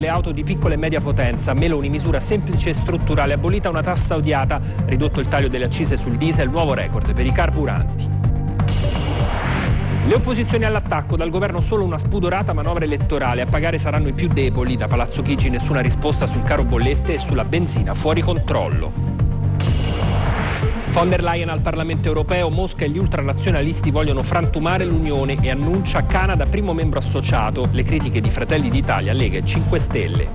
Le auto di piccola e media potenza. Meloni, misura semplice e strutturale, abolita una tassa odiata, ridotto il taglio delle accise sul diesel, nuovo record per i carburanti. Le opposizioni all'attacco, dal governo solo una spudorata manovra elettorale, a pagare saranno i più deboli, da Palazzo Chigi nessuna risposta sul caro bollette e sulla benzina fuori controllo. Von der Leyen al Parlamento europeo, Mosca e gli ultranazionalisti vogliono frantumare l'Unione e annuncia Canada primo membro associato, le critiche di Fratelli d'Italia, Lega e 5 Stelle.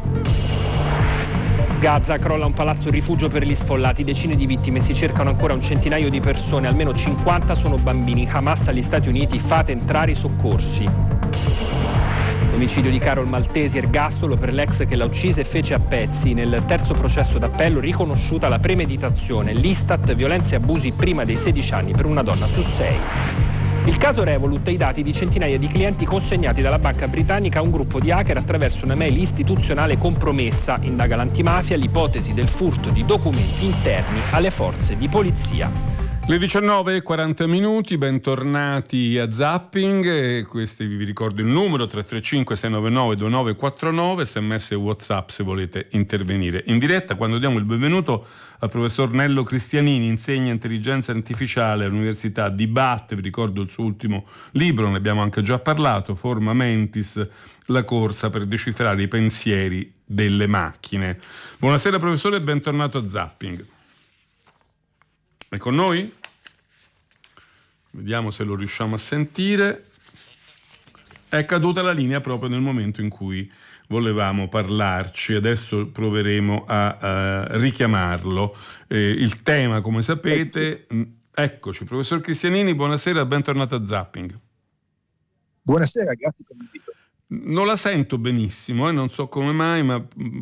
Gaza, crolla un palazzo rifugio per gli sfollati, decine di vittime, si cercano ancora un centinaio di persone, almeno 50 sono bambini. Hamas agli Stati Uniti, fate entrare i soccorsi. Omicidio di Carol Maltesi, ergastolo per l'ex che l'ha uccisa e fece a pezzi. Nel terzo processo d'appello riconosciuta la premeditazione. L'Istat, violenze e abusi prima dei 16 anni per una donna su 6. Il caso Revolut e i dati di centinaia di clienti consegnati dalla banca britannica a un gruppo di hacker attraverso una mail istituzionale compromessa. Indaga l'antimafia l'ipotesi del furto di documenti interni alle forze di polizia. Le 19:40, bentornati a Zapping. Questi vi ricordo il numero 335 699 2949, sms e WhatsApp se volete intervenire in diretta. Quando diamo il benvenuto al professor Nello Cristianini, insegna intelligenza artificiale all'Università di Bath, vi ricordo il suo ultimo libro, ne abbiamo anche già parlato, Forma Mentis, la corsa per decifrare i pensieri delle macchine. Buonasera professore e bentornato a Zapping. È con noi? Vediamo se lo riusciamo a sentire. È caduta la linea proprio nel momento in cui volevamo parlarci. Adesso proveremo a richiamarlo. Il tema, come sapete... Eccoci, professor Cristianini, buonasera, bentornato a Zapping. Buonasera, grazie per l'invito. Non la sento benissimo, non so come mai, ma...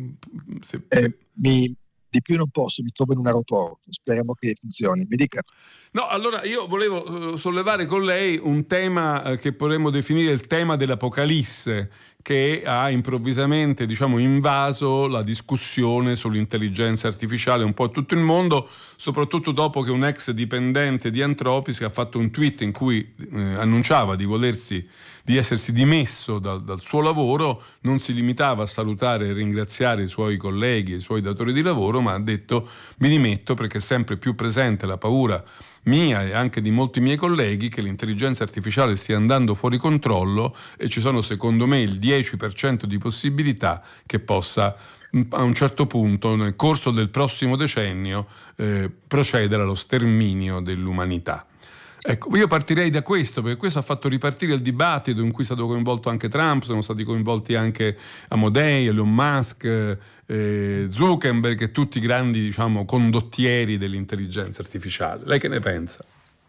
Di più non posso, mi trovo in un aeroporto, speriamo che funzioni. Mi dica. No, allora io volevo sollevare con lei un tema che potremmo definire il tema dell'Apocalisse, che ha improvvisamente, invaso la discussione sull'intelligenza artificiale un po' a tutto il mondo, soprattutto dopo che un ex dipendente di Anthropic ha fatto un tweet in cui annunciava di essersi dimesso dal suo lavoro, non si limitava a salutare e ringraziare i suoi colleghi e i suoi datori di lavoro, ma ha detto: mi dimetto perché è sempre più presente la paura mia e anche di molti miei colleghi che l'intelligenza artificiale stia andando fuori controllo e ci sono secondo me il 10% di possibilità che possa a un certo punto nel corso del prossimo decennio procedere allo sterminio dell'umanità. Ecco, io partirei da questo, perché questo ha fatto ripartire il dibattito in cui è stato coinvolto anche Trump, sono stati coinvolti anche Amodei, Elon Musk, Zuckerberg e tutti i grandi, condottieri dell'intelligenza artificiale. Lei che ne pensa?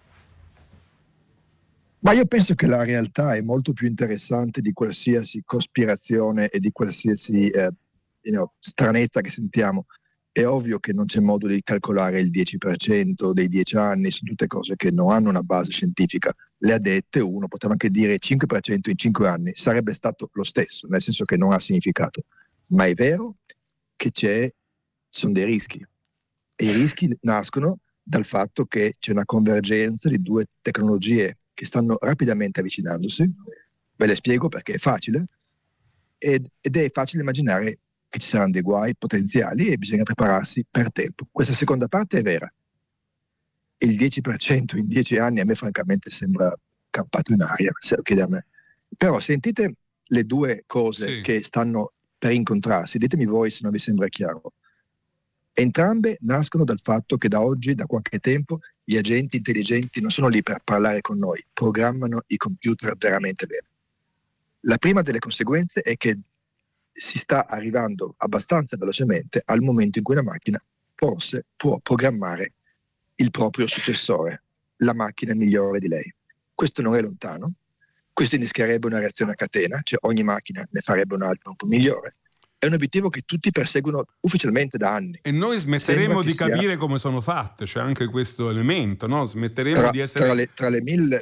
Ma io penso che la realtà è molto più interessante di qualsiasi cospirazione e di qualsiasi stranezza che sentiamo. È ovvio che non c'è modo di calcolare il 10% dei 10 anni, sono tutte cose che non hanno una base scientifica. Le ha dette uno, poteva anche dire 5% in 5 anni, sarebbe stato lo stesso, nel senso che non ha significato. Ma è vero che sono dei rischi. E i rischi nascono dal fatto che c'è una convergenza di due tecnologie che stanno rapidamente avvicinandosi. Ve le spiego perché è facile. Ed è facile immaginare che ci saranno dei guai potenziali e bisogna prepararsi per tempo. Questa seconda parte è vera. Il 10% in 10 anni a me francamente sembra campato in aria, se lo chiede a me. Però sentite le due cose che stanno per incontrarsi, ditemi voi se non vi sembra chiaro. Entrambe nascono dal fatto che da oggi, da qualche tempo, gli agenti intelligenti non sono lì per parlare con noi, programmano i computer veramente bene. La prima delle conseguenze è che si sta arrivando abbastanza velocemente al momento in cui la macchina forse può programmare il proprio successore, la macchina migliore di lei. Questo non è lontano, questo innescherebbe una reazione a catena, cioè ogni macchina ne farebbe un'altra un po' migliore. È un obiettivo che tutti perseguono ufficialmente da anni. E noi smetteremo di capire come sono fatte, c'è anche questo elemento, no? Smetteremo di essere... Tra le mille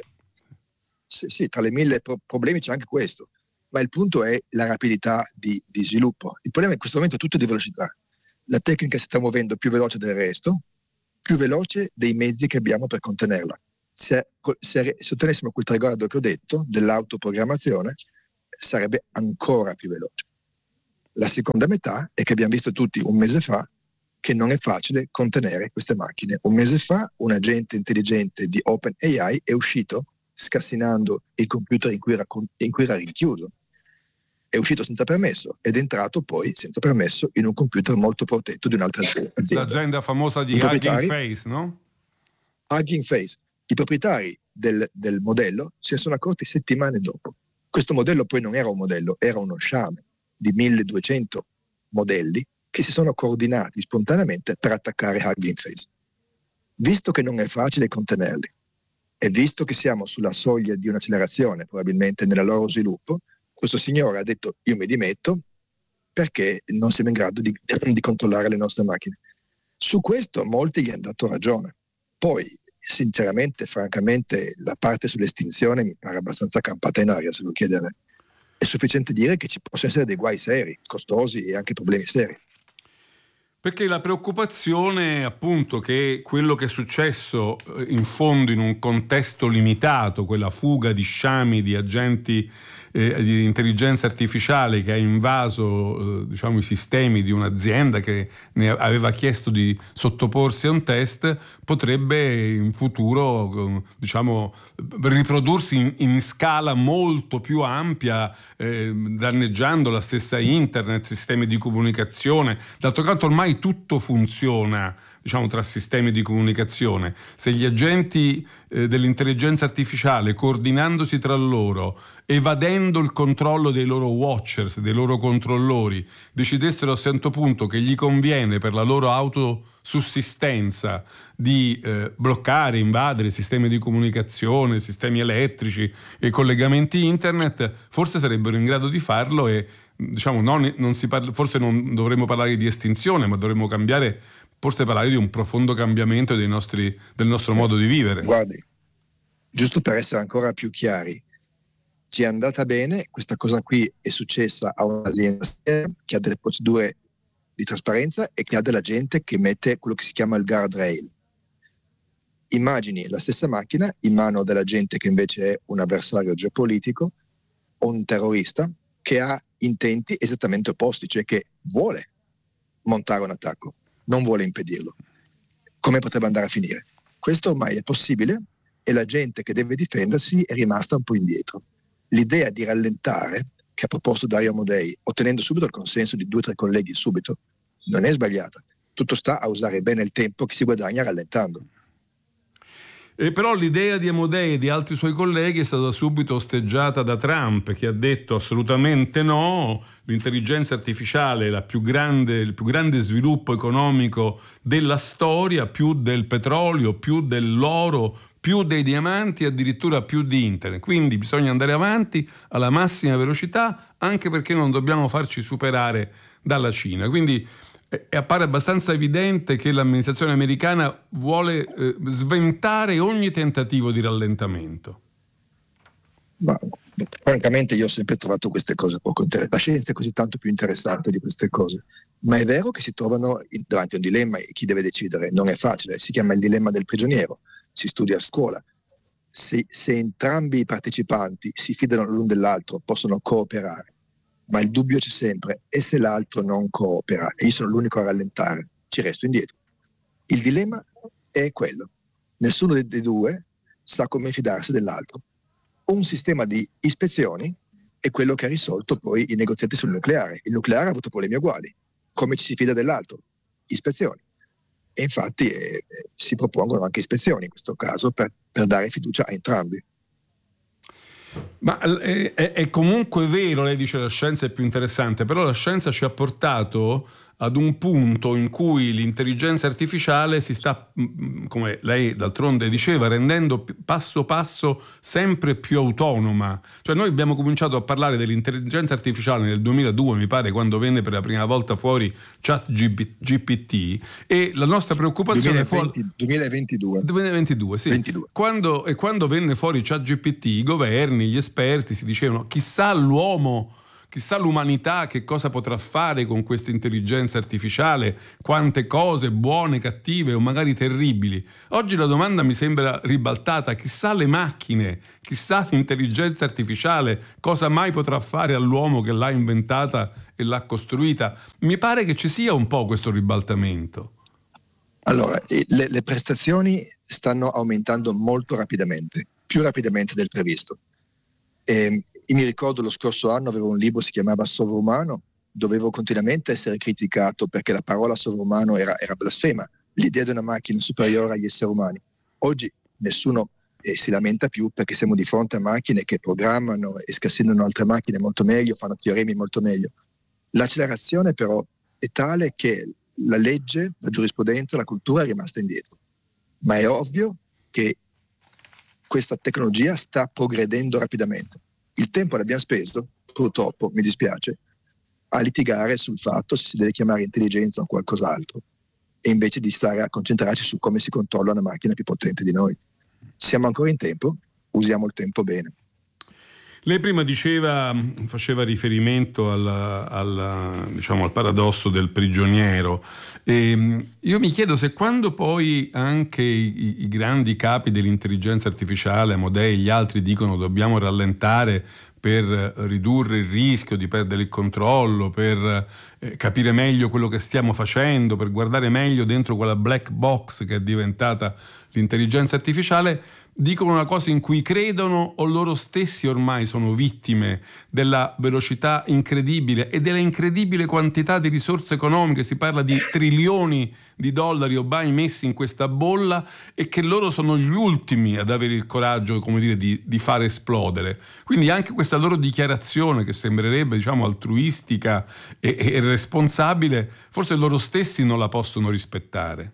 problemi c'è anche questo. Ma il punto è la rapidità di sviluppo. Il problema in questo momento è tutto di velocità. La tecnica si sta muovendo più veloce del resto, più veloce dei mezzi che abbiamo per contenerla. Se ottenessimo quel traguardo che ho detto, dell'autoprogrammazione, sarebbe ancora più veloce. La seconda metà è che abbiamo visto tutti un mese fa che non è facile contenere queste macchine. Un mese fa un agente intelligente di OpenAI è uscito scassinando il computer in cui era rinchiuso. È uscito senza permesso ed è entrato poi senza permesso in un computer molto protetto di un'altra azienda. L'agenda famosa di Hugging Face, no? Hugging Face. I proprietari del modello se ne sono accorti settimane dopo. Questo modello poi non era un modello, era uno sciame di 1200 modelli che si sono coordinati spontaneamente per attaccare Hugging Face. Visto che non è facile contenerli e visto che siamo sulla soglia di un'accelerazione probabilmente nel loro sviluppo, questo signore ha detto io mi dimetto perché non siamo in grado di controllare le nostre macchine. Su questo molti gli hanno dato ragione. Poi sinceramente, francamente, la parte sull'estinzione mi pare abbastanza campata in aria, se lo chiede a me. È sufficiente dire che ci possono essere dei guai seri, costosi e anche problemi seri. Perché la preoccupazione appunto che quello che è successo in fondo in un contesto limitato, quella fuga di sciami di agenti di intelligenza artificiale che ha invaso diciamo i sistemi di un'azienda che ne aveva chiesto di sottoporsi a un test, potrebbe in futuro diciamo riprodursi in scala molto più ampia, danneggiando la stessa internet, sistemi di comunicazione. D'altro canto ormai tutto funziona, diciamo, tra sistemi di comunicazione. Se gli agenti dell'intelligenza artificiale, coordinandosi tra loro, evadendo il controllo dei loro watchers, dei loro controllori, decidessero a un certo punto che gli conviene per la loro autosussistenza di bloccare, invadere sistemi di comunicazione, sistemi elettrici e collegamenti internet, forse sarebbero in grado di farlo e diciamo forse non dovremmo parlare di estinzione, ma dovremmo forse parlare di un profondo cambiamento del nostro modo di vivere. Guardi, giusto per essere ancora più chiari, ci è andata bene, questa cosa qui è successa a un'azienda che ha delle procedure di trasparenza e che ha della gente che mette quello che si chiama il guardrail. Immagini la stessa macchina in mano della gente che invece è un avversario geopolitico o un terrorista che ha intenti esattamente opposti, cioè che vuole montare un attacco, non vuole impedirlo. Come potrebbe andare a finire? Questo ormai è possibile e la gente che deve difendersi è rimasta un po' indietro. L'idea di rallentare, che ha proposto Dario Amodei, ottenendo subito il consenso di 2 o 3 colleghi subito, non è sbagliata. Tutto sta a usare bene il tempo che si guadagna rallentando. Però l'idea di Amodei e di altri suoi colleghi è stata subito osteggiata da Trump, che ha detto assolutamente no, l'intelligenza artificiale è il più grande sviluppo economico della storia, più del petrolio, più dell'oro, più dei diamanti, addirittura più di internet. Quindi bisogna andare avanti alla massima velocità, anche perché non dobbiamo farci superare dalla Cina. Quindi appare abbastanza evidente che l'amministrazione americana vuole sventare ogni tentativo di rallentamento. Ma francamente io ho sempre trovato queste cose poco interessanti. La scienza è così tanto più interessante di queste cose, ma è vero che si trovano davanti a un dilemma e chi deve decidere non è facile, si chiama il dilemma del prigioniero, si studia a scuola. Se entrambi i partecipanti si fidano l'un dell'altro possono cooperare, ma il dubbio c'è sempre, e se l'altro non coopera e io sono l'unico a rallentare, ci resto indietro. Il dilemma è quello, nessuno dei due sa come fidarsi dell'altro. Un sistema di ispezioni è quello che ha risolto poi i negoziati sul nucleare. Il nucleare ha avuto problemi uguali. Come ci si fida dell'altro? Ispezioni. E infatti si propongono anche ispezioni in questo caso per dare fiducia a entrambi. Ma è comunque vero, lei dice la scienza è più interessante, però la scienza ci ha portato ad un punto in cui l'intelligenza artificiale si sta, come lei d'altronde diceva, rendendo passo passo sempre più autonoma. Cioè noi abbiamo cominciato a parlare dell'intelligenza artificiale nel 2002, mi pare, quando venne per la prima volta fuori ChatGPT, e la nostra preoccupazione 2022, sì. 22. Quando venne fuori ChatGPT, i governi, gli esperti si dicevano chissà l'uomo chissà l'umanità che cosa potrà fare con questa intelligenza artificiale, quante cose buone, cattive o magari terribili. Oggi la domanda mi sembra ribaltata: chissà le macchine, chissà l'intelligenza artificiale, cosa mai potrà fare all'uomo che l'ha inventata e l'ha costruita. Mi pare che ci sia un po' questo ribaltamento. Allora, le prestazioni stanno aumentando molto rapidamente, più rapidamente del previsto. Mi ricordo lo scorso anno avevo un libro, si chiamava Sovrumano, dovevo continuamente essere criticato perché la parola sovrumano era blasfema, l'idea di una macchina superiore agli esseri umani. Oggi nessuno si lamenta più perché siamo di fronte a macchine che programmano e scassinano altre macchine molto meglio, fanno teoremi molto meglio. L'accelerazione però è tale che la legge, la giurisprudenza, la cultura è rimasta indietro. Ma è ovvio che questa tecnologia sta progredendo rapidamente. Il tempo l'abbiamo speso, purtroppo, mi dispiace, a litigare sul fatto se si deve chiamare intelligenza o qualcos'altro, e invece di stare a concentrarci su come si controlla una macchina più potente di noi. Siamo ancora in tempo, usiamo il tempo bene. Lei prima faceva riferimento al paradosso del prigioniero. Io mi chiedo se quando poi anche i grandi capi dell'intelligenza artificiale, Amodei e gli altri, dicono dobbiamo rallentare per ridurre il rischio di perdere il controllo, per capire meglio quello che stiamo facendo, per guardare meglio dentro quella black box che è diventata l'intelligenza artificiale, dicono una cosa in cui credono o loro stessi ormai sono vittime della velocità incredibile e della incredibile quantità di risorse economiche. Si parla di trilioni di dollari ormai messi in questa bolla e che loro sono gli ultimi ad avere il coraggio, come dire, di fare esplodere. Quindi anche questa loro dichiarazione, che sembrerebbe, diciamo, altruistica e responsabile, forse loro stessi non la possono rispettare.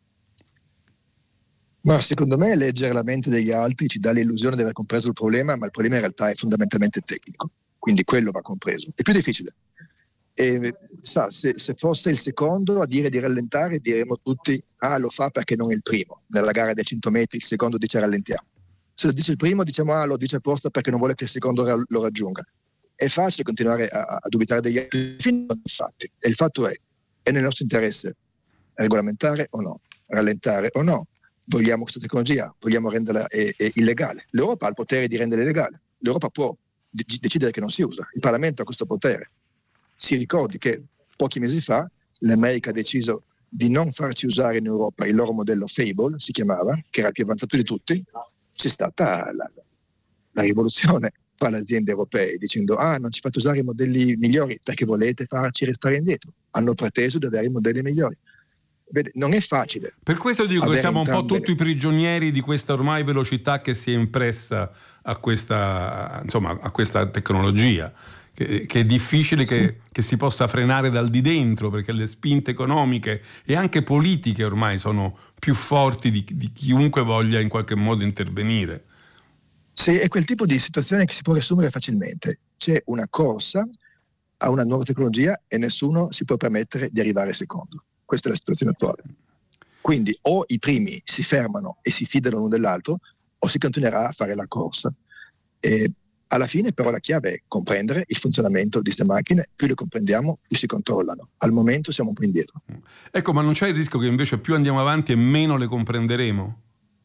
Ma secondo me leggere la mente degli altri ci dà l'illusione di aver compreso il problema, ma il problema in realtà è fondamentalmente tecnico, quindi quello va compreso. È più difficile. E se fosse il secondo a dire di rallentare, diremmo tutti lo fa perché non è il primo. Nella gara dei 100 metri il secondo dice rallentiamo. Se lo dice il primo diciamo lo dice apposta perché non vuole che il secondo lo raggiunga. È facile continuare a dubitare degli altri fino ai fatti. E il fatto è nel nostro interesse regolamentare o no, rallentare o no. Vogliamo questa tecnologia, vogliamo renderla illegale. L'Europa ha il potere di renderla illegale. L'Europa può decidere che non si usa. Il Parlamento ha questo potere. Si ricordi che pochi mesi fa l'America ha deciso di non farci usare in Europa il loro modello Fable, si chiamava, che era il più avanzato di tutti. C'è stata la rivoluzione fra le aziende europee dicendo non ci fate usare i modelli migliori perché volete farci restare indietro. Hanno preteso di avere i modelli migliori. Vede, non è facile. Per questo dico che siamo un po' tutti prigionieri di questa ormai velocità che si è impressa a questa tecnologia, che è difficile che si possa frenare dal di dentro, perché le spinte economiche e anche politiche ormai sono più forti di chiunque voglia in qualche modo intervenire. Sì, è quel tipo di situazione che si può riassumere facilmente. C'è una corsa a una nuova tecnologia e nessuno si può permettere di arrivare secondo. Questa è la situazione attuale. Quindi o i primi si fermano e si fidano l'uno dell'altro, o si continuerà a fare la corsa. E alla fine però la chiave è comprendere il funzionamento di queste macchine. Più le comprendiamo, più si controllano. Al momento siamo un po' indietro. Ecco, ma non c'è il rischio che invece più andiamo avanti e meno le comprenderemo?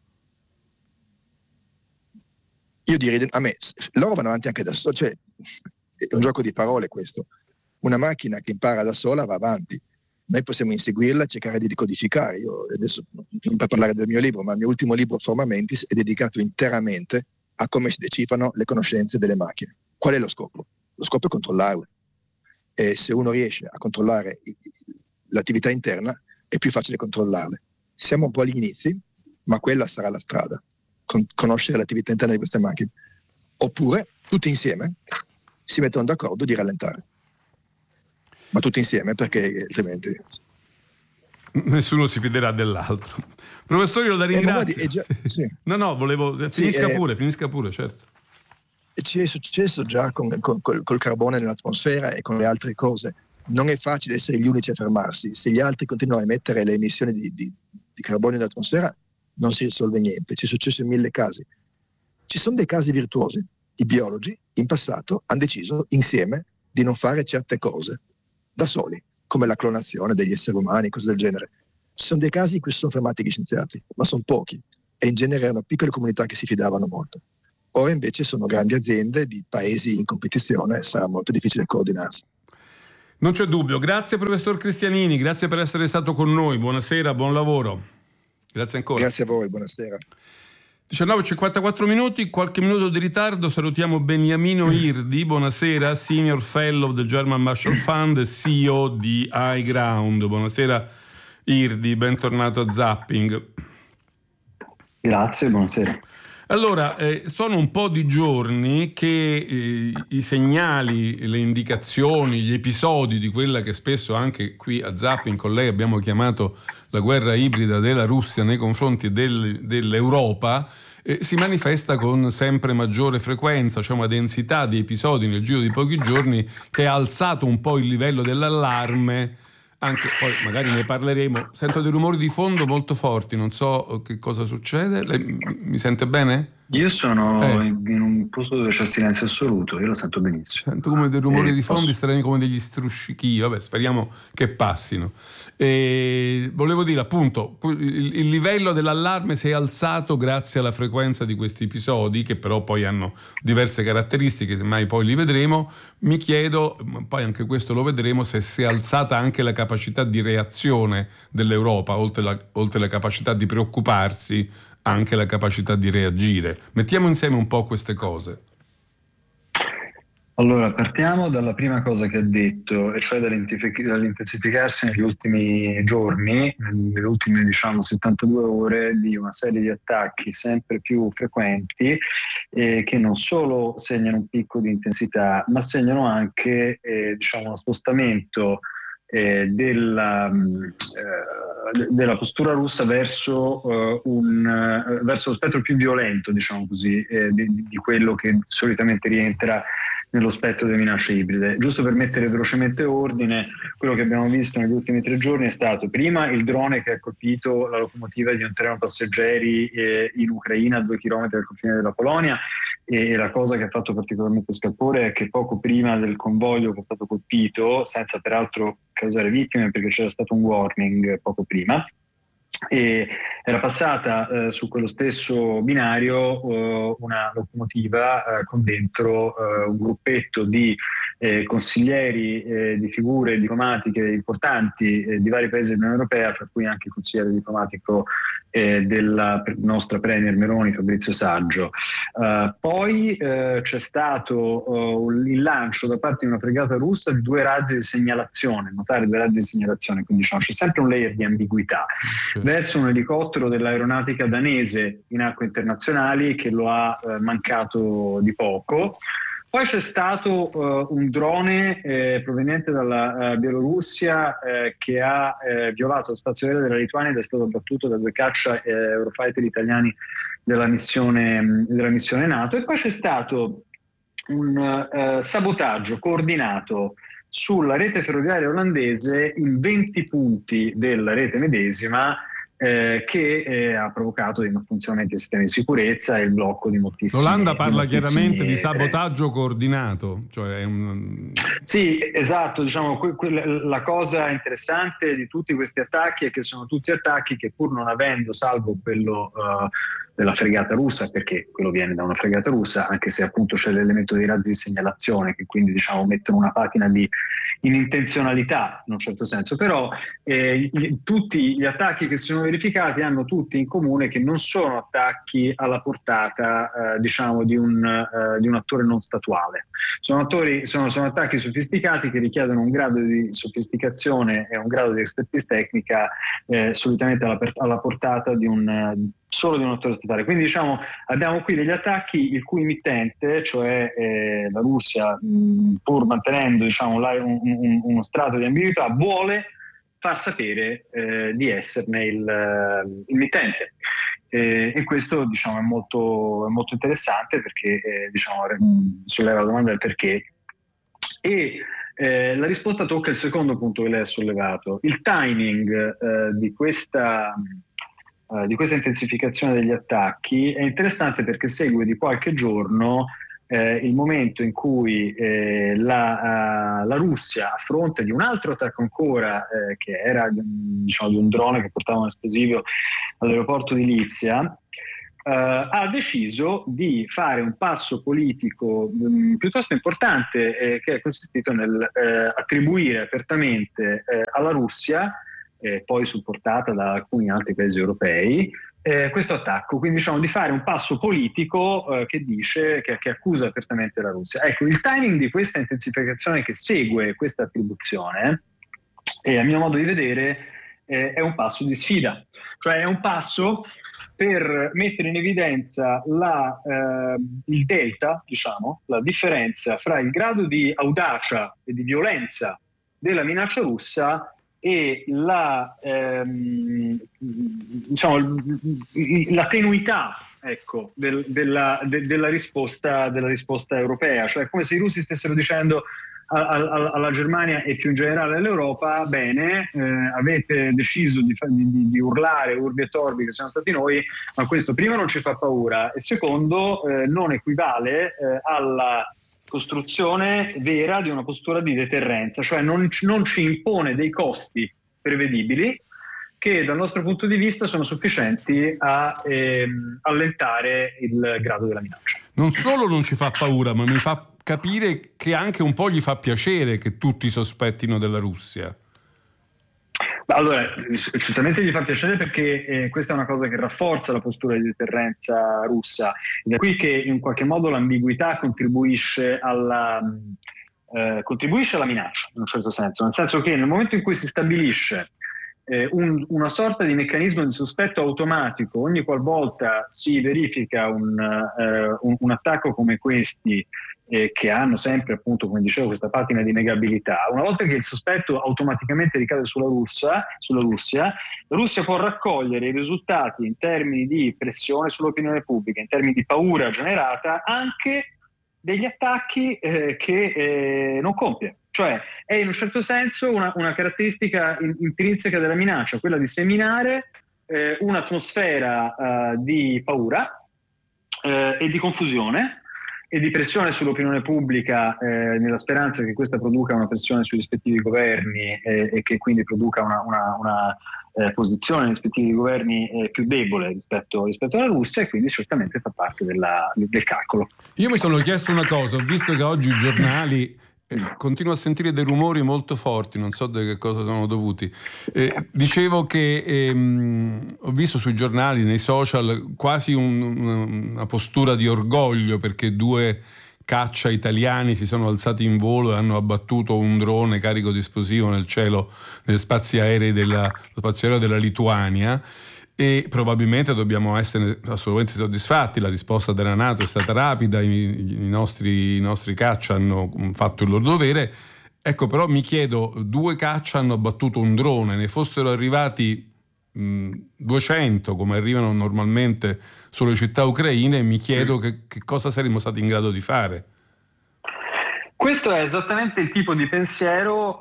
Io direi, a me, loro vanno avanti anche da solo. Cioè, è un gioco di parole questo. Una macchina che impara da sola va avanti. Noi possiamo inseguirla e cercare di decodificare. Io adesso non per parlare del mio libro, ma il mio ultimo libro, Forma Mentis, è dedicato interamente a come si decifrano le conoscenze delle macchine. Qual è lo scopo? Lo scopo è controllarle. E se uno riesce a controllare l'attività interna, è più facile controllarle. Siamo un po' agli inizi, ma quella sarà la strada. Conoscere l'attività interna di queste macchine. Oppure, tutti insieme, si mettono d'accordo di rallentare. Ma tutti insieme, perché altrimenti nessuno si fiderà dell'altro. Professore, io la ringrazio. Sì. No, volevo finisca pure, certo. Ci è successo già col carbone nell'atmosfera e con le altre cose. Non è facile essere gli unici a fermarsi. Se gli altri continuano a emettere le emissioni di carbonio nell'atmosfera, non si risolve niente. Ci è successo in 1000 casi. Ci sono dei casi virtuosi. I biologi in passato hanno deciso insieme di non fare certe cose da soli, come la clonazione degli esseri umani, cose del genere. Ci sono dei casi in cui si sono fermati gli scienziati, ma sono pochi, e in genere erano piccole comunità che si fidavano molto. Ora invece sono grandi aziende di paesi in competizione e sarà molto difficile coordinarsi. Non c'è dubbio. Grazie professor Cristianini, grazie per essere stato con noi. Buonasera, buon lavoro. Grazie ancora. Grazie a voi, buonasera. 19:54 minuti, qualche minuto di ritardo. Salutiamo Beniamino Irdi, buonasera, Senior Fellow of the German Marshall Fund e CEO di iGround. Buonasera Irdi, bentornato a Zapping. Grazie, buonasera. Allora, sono un po' di giorni che i segnali, le indicazioni, gli episodi di quella che spesso anche qui a Zapping con lei abbiamo chiamato la guerra ibrida della Russia nei confronti dell'Europa, si manifesta con sempre maggiore frequenza, cioè una densità di episodi nel giro di pochi giorni che ha alzato un po' il livello dell'allarme. Anche poi magari ne parleremo. Sento dei rumori di fondo molto forti, non so che cosa succede. Lei mi sente bene? Io sono in un posto dove c'è silenzio assoluto, io lo sento benissimo. Sento come dei rumori di fondo strani, come degli struscichi. Vabbè, speriamo che passino. Volevo dire appunto, il livello dell'allarme si è alzato grazie alla frequenza di questi episodi, che però poi hanno diverse caratteristiche, semmai poi li vedremo. Mi chiedo, poi anche questo lo vedremo, se si è alzata anche la capacità di reazione dell'Europa, oltre la capacità di preoccuparsi, anche la capacità di reagire. Mettiamo insieme un po' queste cose. Allora, partiamo dalla prima cosa che ha detto, e cioè dall'intensificarsi negli ultimi giorni, nelle ultime 72 ore, di una serie di attacchi sempre più frequenti che non solo segnano un picco di intensità, ma segnano anche uno spostamento della della postura russa verso verso lo spettro più violento, diciamo così, di quello che solitamente rientra nello spettro delle minacce ibride. Giusto per mettere velocemente ordine, quello che abbiamo visto negli ultimi 3 giorni è stato prima il drone che ha colpito la locomotiva di un treno passeggeri in Ucraina, a 2 chilometri dal confine della Polonia, e la cosa che ha fatto particolarmente scalpore è che poco prima del convoglio che è stato colpito, senza peraltro causare vittime perché c'era stato un warning poco prima, e era passata su quello stesso binario una locomotiva con dentro un gruppetto di consiglieri di figure diplomatiche importanti di vari paesi dell'Unione Europea, fra cui anche il consigliere diplomatico della nostra Premier Meloni, Fabrizio Saggio. Poi c'è stato il lancio da parte di una fregata russa di 2 razzi di segnalazione, notare 2 razzi di segnalazione, quindi diciamo, c'è sempre un layer di ambiguità, verso un elicottero dell'aeronautica danese in acque internazionali che lo ha mancato di poco. Poi c'è stato un drone proveniente dalla Bielorussia che ha violato lo spazio aereo della Lituania ed è stato abbattuto da 2 caccia Eurofighter italiani della missione NATO. E poi c'è stato un sabotaggio coordinato sulla rete ferroviaria olandese in 20 punti della rete medesima, che ha provocato dei malfunzionamenti del sistema di sicurezza e il blocco di moltissimi. L'Olanda parla chiaramente di sabotaggio coordinato, cioè Sì, esatto, diciamo la cosa interessante di tutti questi attacchi è che sono tutti attacchi che, pur non avendo, salvo quello della fregata russa, perché quello viene da una fregata russa, anche se appunto c'è l'elemento dei razzi di segnalazione che quindi diciamo mettono una patina di inintenzionalità in un certo senso, però tutti gli attacchi che si sono verificati hanno tutti in comune che non sono attacchi alla portata diciamo di un attore non statuale. Sono attacchi sofisticati che richiedono un grado di sofisticazione e un grado di expertise tecnica solitamente alla portata solo di un attore statale. Quindi diciamo abbiamo qui degli attacchi il cui mittente, cioè la Russia, pur mantenendo diciamo uno strato di ambiguità, vuole far sapere di esserne il mittente. E questo diciamo è molto interessante perché diciamo solleva la domanda del perché, e la risposta tocca il secondo punto che lei ha sollevato. Il timing di questa intensificazione degli attacchi è interessante perché segue di qualche giorno il momento in cui la Russia, a fronte di un altro attacco ancora, che era diciamo di un drone che portava un esplosivo all'aeroporto di Lipsia, ha deciso di fare un passo politico piuttosto importante, che è consistito nel attribuire apertamente alla Russia, poi supportata da alcuni altri paesi europei, questo attacco, quindi diciamo di fare un passo politico che dice che accusa apertamente la Russia. Ecco, il timing di questa intensificazione che segue questa attribuzione, a mio modo di vedere, è un passo di sfida, cioè è un passo per mettere in evidenza il delta, diciamo, la differenza fra il grado di audacia e di violenza della minaccia russa e la tenuità, ecco, della risposta europea, cioè come se i russi stessero dicendo alla Germania e più in generale all'Europa: bene, avete deciso di urlare urbi e torbi che siamo stati noi, ma questo primo non ci fa paura e secondo non equivale alla costruzione vera di una postura di deterrenza, cioè non ci impone dei costi prevedibili che dal nostro punto di vista sono sufficienti a allentare il grado della minaccia. Non solo non ci fa paura, ma mi fa capire che anche un po' gli fa piacere che tutti sospettino della Russia. Allora, certamente gli fa piacere perché questa è una cosa che rafforza la postura di deterrenza russa. Ed è qui che in qualche modo l'ambiguità contribuisce alla minaccia, in un certo senso. Nel senso che nel momento in cui si stabilisce una sorta di meccanismo di sospetto automatico ogni qualvolta si verifica un attacco come questi, che hanno sempre, appunto, come dicevo, questa patina di negabilità, una volta che il sospetto automaticamente ricade sulla Russia, la Russia può raccogliere i risultati in termini di pressione sull'opinione pubblica, in termini di paura generata, anche degli attacchi che non compie. Cioè è in un certo senso una caratteristica intrinseca della minaccia, quella di seminare un'atmosfera di paura e di confusione e di pressione sull'opinione pubblica, nella speranza che questa produca una pressione sui rispettivi governi e che quindi produca una posizione nei rispettivi governi più debole rispetto alla Russia, e quindi certamente fa parte del calcolo. Io mi sono chiesto una cosa, ho visto che oggi i giornali continuo a sentire dei rumori molto forti, non so da che cosa sono dovuti. Dicevo che ho visto sui giornali, nei social, quasi una postura di orgoglio perché 2 caccia italiani si sono alzati in volo e hanno abbattuto un drone carico di esplosivo nel cielo, negli spazi aerei della Lituania. E probabilmente dobbiamo essere assolutamente soddisfatti, la risposta della NATO è stata rapida, i nostri caccia hanno fatto il loro dovere. Ecco, però mi chiedo, 2 caccia hanno abbattuto un drone, ne fossero arrivati 200 come arrivano normalmente sulle città ucraine, mi chiedo che cosa saremmo stati in grado di fare. Questo è esattamente il tipo di pensiero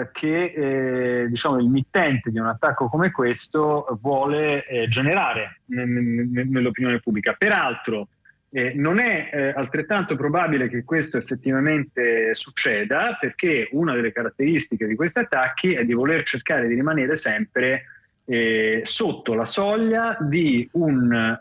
che diciamo il mittente di un attacco come questo vuole generare nell'opinione pubblica. Peraltro non è altrettanto probabile che questo effettivamente succeda, perché una delle caratteristiche di questi attacchi è di voler cercare di rimanere sempre sotto la soglia di una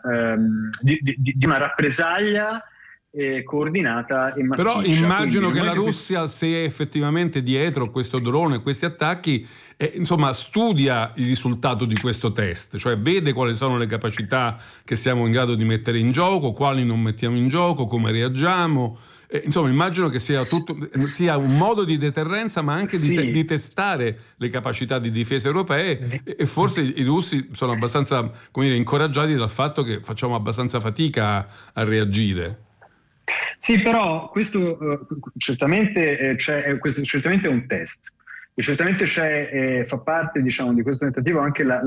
rappresaglia coordinata e massiccia. Però immagino che la Russia, se è effettivamente dietro questo drone, questi attacchi, insomma studia il risultato di questo test, cioè vede quali sono le capacità che siamo in grado di mettere in gioco, quali non mettiamo in gioco, come reagiamo. Insomma, immagino che sia un modo di deterrenza, ma anche di testare le capacità di difesa europee, e forse i russi sono abbastanza, come dire, incoraggiati dal fatto che facciamo abbastanza fatica a reagire. Sì, però questo certamente questo certamente è un test, e certamente fa parte, diciamo, di questo tentativo anche il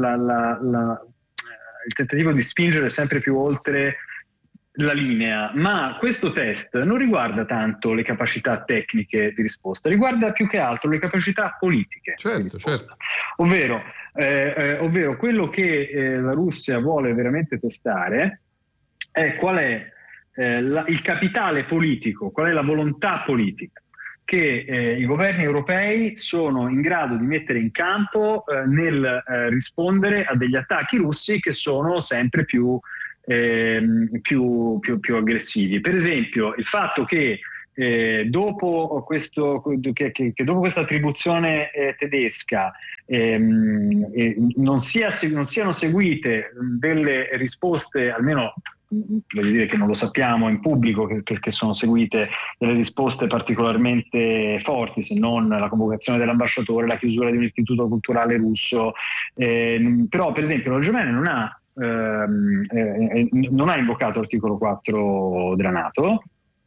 tentativo di spingere sempre più oltre la linea, ma questo test non riguarda tanto le capacità tecniche di risposta, riguarda più che altro le capacità politiche di risposta. Ovvero quello che la Russia vuole veramente testare è qual è il capitale politico, qual è la volontà politica che i governi europei sono in grado di mettere in campo nel rispondere a degli attacchi russi che sono sempre più aggressivi. Per esempio, il fatto che dopo questa attribuzione tedesca non siano seguite delle risposte, almeno voglio dire che non lo sappiamo in pubblico che sono seguite delle risposte particolarmente forti, se non la convocazione dell'ambasciatore, la chiusura di un istituto culturale russo, però per esempio la Germania non ha invocato l'articolo 4 della NATO.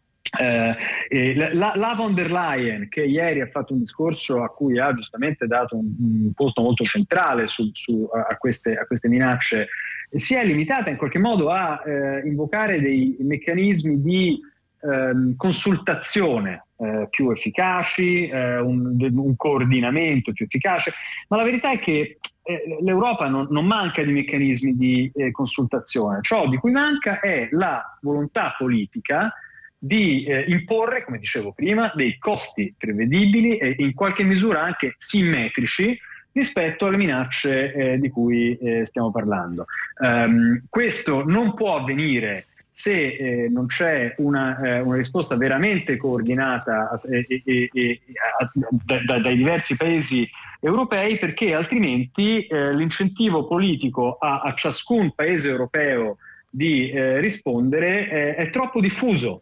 La von der Leyen, che ieri ha fatto un discorso a cui ha giustamente dato un posto molto centrale a queste minacce, si è limitata in qualche modo a invocare dei meccanismi di consultazione più efficaci, un coordinamento più efficace, ma la verità è che l'Europa non manca di meccanismi di consultazione. Ciò di cui manca è la volontà politica di imporre, come dicevo prima, dei costi prevedibili e in qualche misura anche simmetrici rispetto alle minacce di cui stiamo parlando. Questo non può avvenire se non c'è una risposta veramente coordinata dai diversi paesi europei, perché altrimenti l'incentivo politico a ciascun paese europeo di rispondere è troppo diffuso.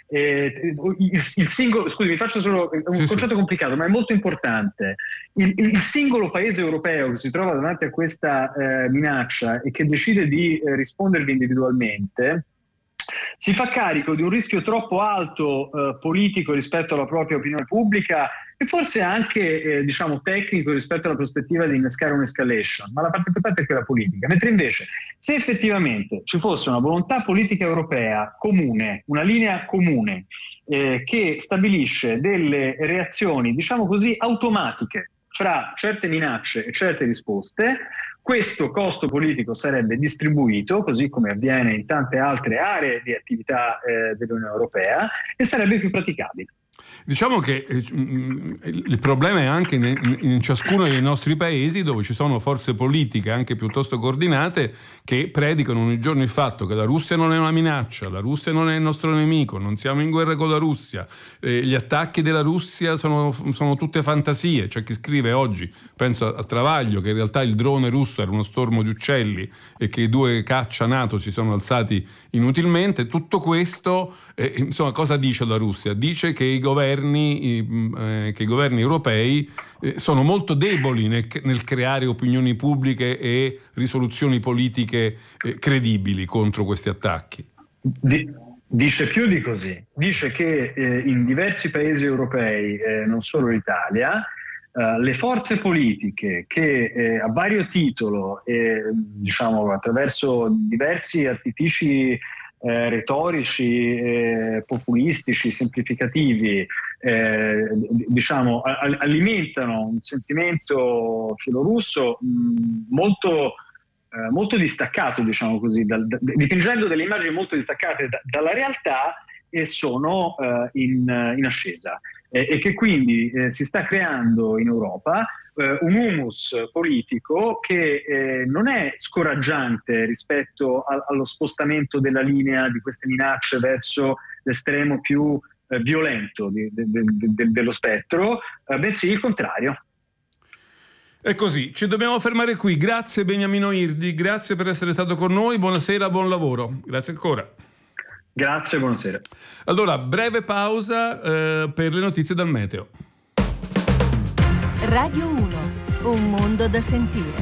Scusami, faccio solo un concetto complicato, ma è molto importante. Il singolo paese europeo che si trova davanti a questa minaccia e che decide di rispondervi individualmente si fa carico di un rischio troppo alto politico rispetto alla propria opinione pubblica e forse anche tecnico rispetto alla prospettiva di innescare un'escalation, ma la parte importante è quella politica. Mentre invece, se effettivamente ci fosse una volontà politica europea comune, una linea comune che stabilisce delle reazioni, diciamo così, automatiche fra certe minacce e certe risposte, questo costo politico sarebbe distribuito, così come avviene in tante altre aree di attività dell'Unione Europea, e sarebbe più praticabile. Diciamo che il problema è anche in ciascuno dei nostri paesi, dove ci sono forze politiche anche piuttosto coordinate che predicano ogni giorno il fatto che la Russia non è una minaccia, la Russia non è il nostro nemico, non siamo in guerra con la Russia, gli attacchi della Russia sono tutte fantasie. C'è chi scrive oggi, penso a Travaglio, che in realtà il drone russo era uno stormo di uccelli e che i 2 caccia NATO si sono alzati inutilmente. Tutto questo, insomma, cosa dice la Russia? Dice che i governi europei sono molto deboli nel creare opinioni pubbliche e risoluzioni politiche credibili contro questi attacchi. Dice più di così, dice che in diversi paesi europei, non solo l'Italia, le forze politiche che a vario titolo, attraverso diversi artifici retorici, populistici, semplificativi, alimentano un sentimento filorusso molto distaccato, diciamo così, dipingendo delle immagini molto distaccate dalla realtà, e sono in ascesa, e che quindi si sta creando in Europa un humus politico che non è scoraggiante rispetto allo spostamento della linea di queste minacce verso l'estremo più violento dello spettro, bensì il contrario. È così, ci dobbiamo fermare qui. Grazie Beniamino Irdi, grazie per essere stato con noi, buonasera, buon lavoro, grazie ancora. Grazie, buonasera. Allora, breve pausa per le notizie dal meteo. Radio 1, un mondo da sentire.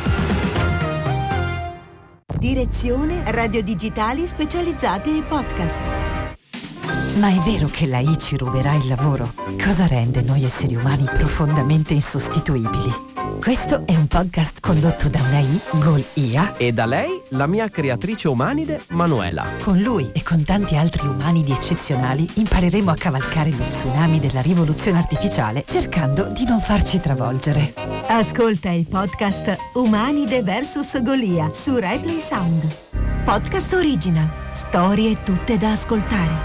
Direzione Radio Digitali specializzati ai podcast. Ma è vero che la AI ci ruberà il lavoro? Cosa rende noi esseri umani profondamente insostituibili? Questo è un podcast condotto da un'AI, GolIA, e da lei, la mia creatrice umanide, Manuela. Con lui e con tanti altri umanidi eccezionali impareremo a cavalcare lo tsunami della rivoluzione artificiale, cercando di non farci travolgere. Ascolta il podcast Umanide vs Golia su Rai Play Sound. Podcast original. Storie tutte da ascoltare.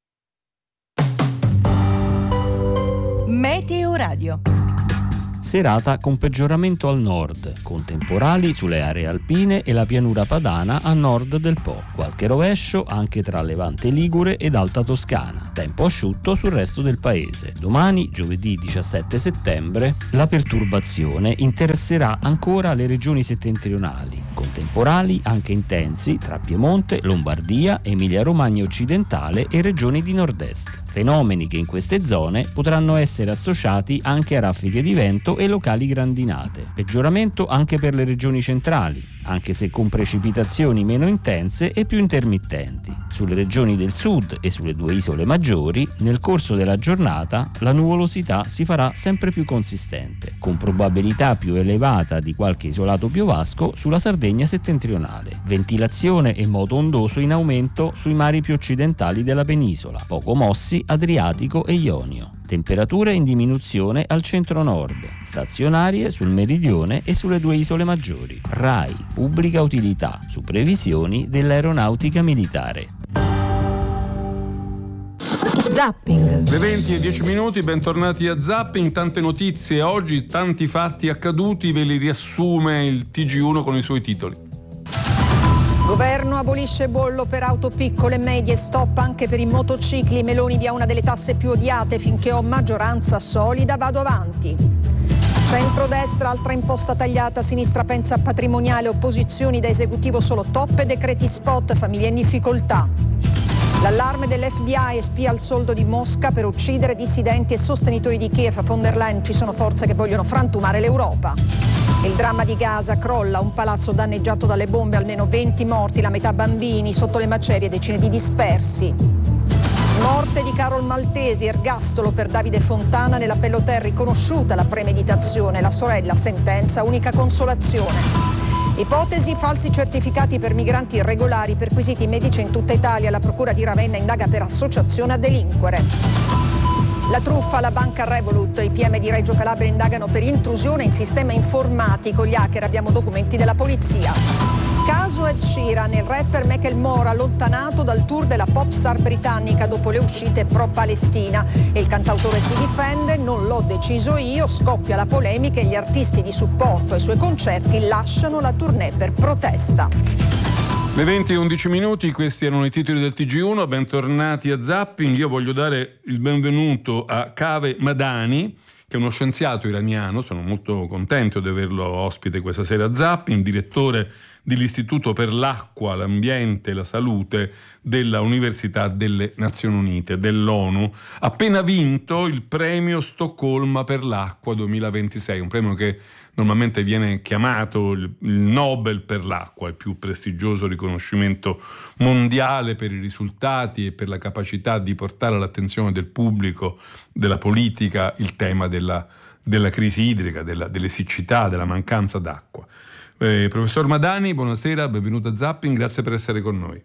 Meteo Radio. Serata con peggioramento al nord, con temporali sulle aree alpine e la pianura padana a nord del Po. Qualche rovescio anche tra Levante Ligure ed Alta Toscana. Tempo asciutto sul resto del paese. Domani, giovedì 17 settembre, la perturbazione interesserà ancora le regioni settentrionali, con temporali anche intensi tra Piemonte, Lombardia, Emilia-Romagna occidentale e regioni di nord-est. Fenomeni che in queste zone potranno essere associati anche a raffiche di vento e locali grandinate. Peggioramento anche per le regioni centrali, anche se con precipitazioni meno intense e più intermittenti. Sulle regioni del sud e sulle due isole maggiori, nel corso della giornata, la nuvolosità si farà sempre più consistente, con probabilità più elevata di qualche isolato piovasco sulla Sardegna settentrionale. Ventilazione e moto ondoso in aumento sui mari più occidentali della penisola, poco mossi Adriatico e Ionio. Temperature in diminuzione al centro-nord, stazionarie sul meridione e sulle due isole maggiori. RAI, pubblica utilità, su previsioni dell'aeronautica militare. Zapping. Le 20:10, bentornati a Zapping. Tante notizie oggi, tanti fatti accaduti, ve li riassume il TG1 con i suoi titoli. Governo abolisce bollo per auto piccole e medie, stop anche per i motocicli, Meloni via una delle tasse più odiate, finché ho maggioranza solida vado avanti. Centrodestra, altra imposta tagliata, sinistra pensa a patrimoniale, opposizioni da esecutivo solo top e decreti spot, famiglie in difficoltà. L'allarme dell'FBI spia il soldo di Mosca per uccidere dissidenti e sostenitori di Kiev. A von der Leyen ci sono forze che vogliono frantumare l'Europa. Il dramma di Gaza, crolla un palazzo danneggiato dalle bombe, almeno 20 morti, la metà bambini, sotto le macerie decine di dispersi. Morte di Carol Maltesi, ergastolo per Davide Fontana, nell'appello Ter riconosciuta la premeditazione, la sorella sentenza, unica consolazione. Ipotesi falsi certificati per migranti irregolari, perquisiti medici in tutta Italia, la procura di Ravenna indaga per associazione a delinquere. La truffa alla banca Revolut, i PM di Reggio Calabria indagano per intrusione in sistema informatico, gli hacker, abbiamo documenti della polizia. Caso Ed Sheeran, il rapper Macklemore allontanato dal tour della popstar britannica dopo le uscite pro-Palestina. Il cantautore si difende, non l'ho deciso io, scoppia la polemica e gli artisti di supporto ai suoi concerti lasciano la tournée per protesta. Le 20:11, questi erano i titoli del TG1, bentornati a Zapping. Io voglio dare il benvenuto a Kaveh Madani, che è uno scienziato iraniano, sono molto contento di averlo ospite questa sera a Zapping, direttore dell'Istituto per l'Acqua, l'Ambiente e la Salute della Università delle Nazioni Unite, dell'ONU. Appena vinto il premio Stoccolma per l'acqua 2026, un premio che normalmente viene chiamato il Nobel per l'acqua, il più prestigioso riconoscimento mondiale per i risultati e per la capacità di portare all'attenzione del pubblico, della politica, il tema della crisi idrica, delle siccità, della mancanza d'acqua. Professor Madani, buonasera, benvenuto a Zapping, grazie per essere con noi.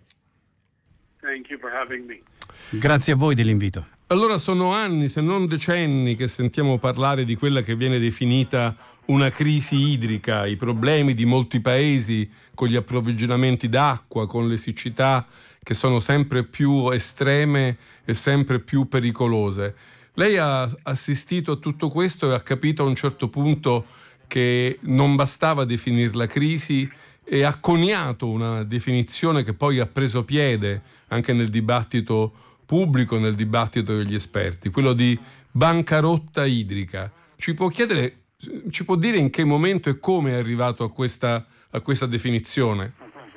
Thank you for having me. Grazie a voi dell'invito. Allora, sono anni, se non decenni, che sentiamo parlare di quella che viene definita una crisi idrica, i problemi di molti paesi con gli approvvigionamenti d'acqua, con le siccità che sono sempre più estreme e sempre più pericolose. Lei ha assistito a tutto questo e ha capito a un certo punto che non bastava definirla crisi e ha coniato una definizione che poi ha preso piede anche nel dibattito pubblico, nel dibattito degli esperti, quello di bancarotta idrica. Ci può dire in che momento e come è arrivato a questa definizione?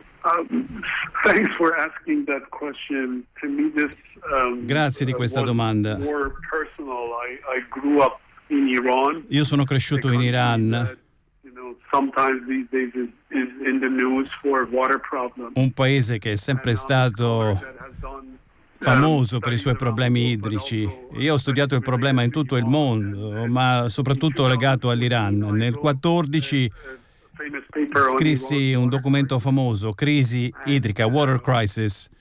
Thanks for asking that question. To me, this Grazie di questa domanda. More personal. I grew up in Iran. Io sono cresciuto in Iran, sometimes these days is in the news for water problems. un paese che è sempre stato famoso per i suoi problemi idrici. Io ho studiato il problema in tutto il mondo, ma soprattutto legato all'Iran. Nel 2014 scrissi un documento famoso, Crisi idrica, Water Crisis.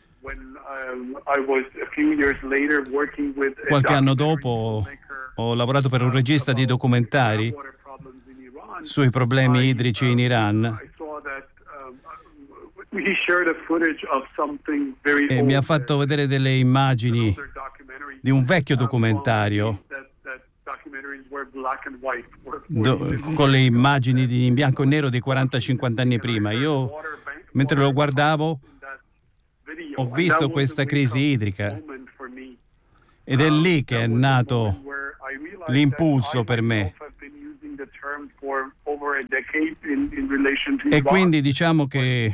Qualche anno dopo ho lavorato per un regista di documentari sui problemi idrici in Iran e mi ha fatto vedere delle immagini di un vecchio documentario con le immagini in bianco e nero di 40-50 anni prima. Io, mentre lo guardavo, ho visto questa crisi idrica ed è lì che è nato l'impulso per me. E quindi diciamo che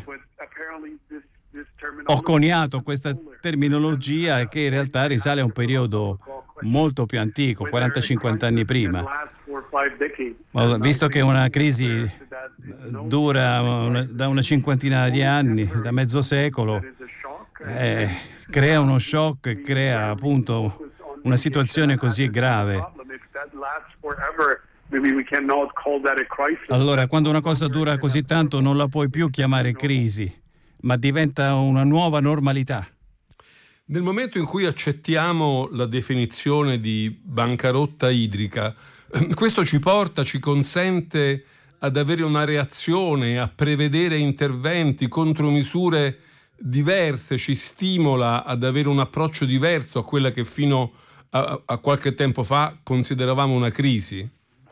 ho coniato questa terminologia che in realtà risale a un periodo molto più antico, 40-50 anni prima. Visto che una crisi dura da una cinquantina di anni, da mezzo secolo, crea uno shock, crea appunto una situazione così grave. Allora, quando una cosa dura così tanto non la puoi più chiamare crisi, ma diventa una nuova normalità. Nel momento in cui accettiamo la definizione di bancarotta idrica, questo ci consente ad avere una reazione, a prevedere interventi, contromisure diverse, ci stimola ad avere un approccio diverso a quella che fino a qualche tempo fa consideravamo una crisi?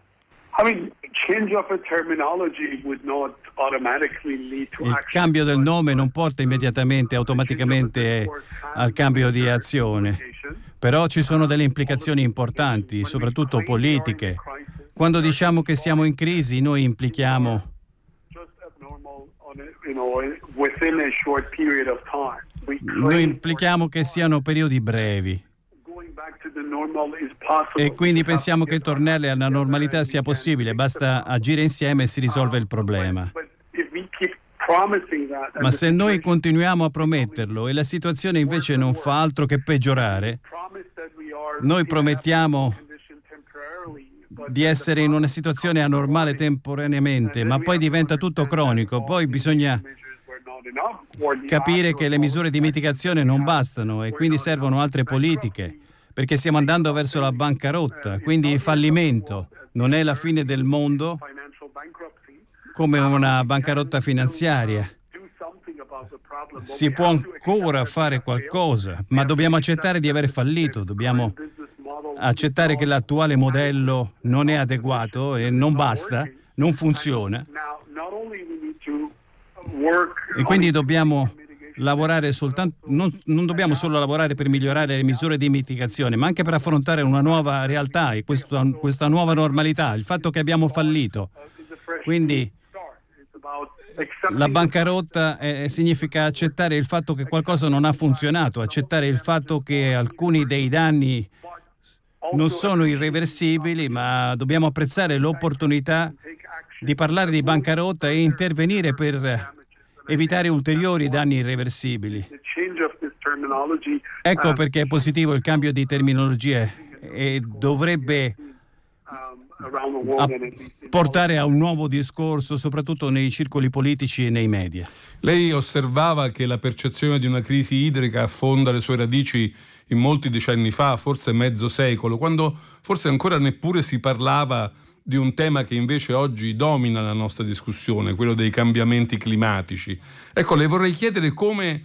Il cambio del nome non porta immediatamente, automaticamente al cambio di azione, però ci sono delle implicazioni importanti, soprattutto politiche. Quando diciamo che siamo in crisi, noi implichiamo che siano periodi brevi. E quindi pensiamo che tornare alla normalità sia possibile, basta agire insieme e si risolve il problema. Ma se noi continuiamo a prometterlo e la situazione invece non fa altro che peggiorare, noi promettiamo di essere in una situazione anormale temporaneamente, ma poi diventa tutto cronico, poi bisogna capire che le misure di mitigazione non bastano e quindi servono altre politiche, perché stiamo andando verso la bancarotta, quindi il fallimento non è la fine del mondo come una bancarotta finanziaria. Si può ancora fare qualcosa, ma dobbiamo accettare di aver fallito, dobbiamo accettare che l'attuale modello non è adeguato e non basta, non funziona. E quindi dobbiamo lavorare soltanto, non dobbiamo solo lavorare per migliorare le misure di mitigazione, ma anche per affrontare una nuova realtà e questa nuova normalità, il fatto che abbiamo fallito. Quindi la bancarotta significa accettare il fatto che qualcosa non ha funzionato, accettare il fatto che alcuni dei danni non sono irreversibili, ma dobbiamo apprezzare l'opportunità di parlare di bancarotta e intervenire per evitare ulteriori danni irreversibili. Ecco perché è positivo il cambio di terminologia e dovrebbe portare a un nuovo discorso, soprattutto nei circoli politici e nei media. Lei osservava che la percezione di una crisi idrica affonda le sue radici in molti decenni fa, forse mezzo secolo, quando forse ancora neppure si parlava di un tema che invece oggi domina la nostra discussione, quello dei cambiamenti climatici. Ecco, le vorrei chiedere come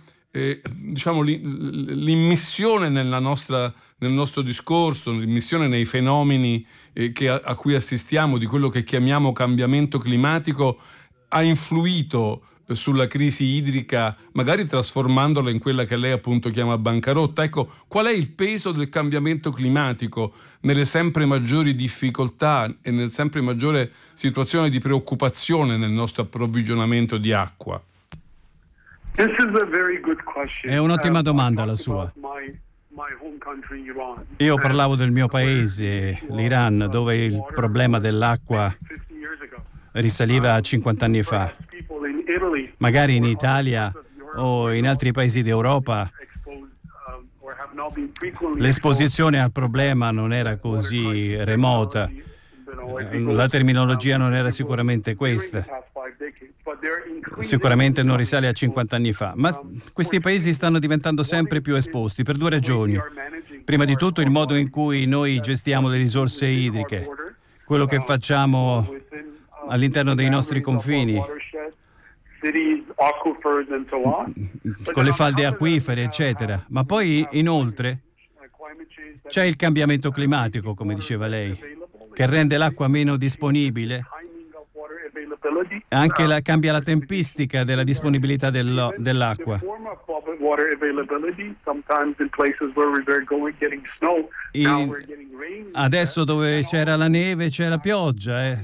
l'immissione nel nostro discorso, l'immissione nei fenomeni a cui assistiamo, di quello che chiamiamo cambiamento climatico, ha influito sulla crisi idrica, magari trasformandola in quella che lei appunto chiama bancarotta. Ecco, qual è il peso del cambiamento climatico nelle sempre maggiori difficoltà e nel sempre maggiore situazione di preoccupazione nel nostro approvvigionamento di acqua? È un'ottima domanda la sua. Io parlavo del mio paese, l'Iran, dove il problema dell'acqua risaliva a 50 anni fa. Magari in Italia o in altri paesi d'Europa l'esposizione al problema non era così remota, la terminologia non era sicuramente questa, sicuramente non risale a 50 anni fa, ma questi paesi stanno diventando sempre più esposti per due ragioni. Prima di tutto il modo in cui noi gestiamo le risorse idriche, quello che facciamo all'interno dei nostri confini, con le falde acquifere, eccetera. Ma poi inoltre c'è il cambiamento climatico, come diceva lei, che rende l'acqua meno disponibile. Anche cambia la tempistica della disponibilità dell'acqua. Adesso dove c'era la neve c'è la pioggia.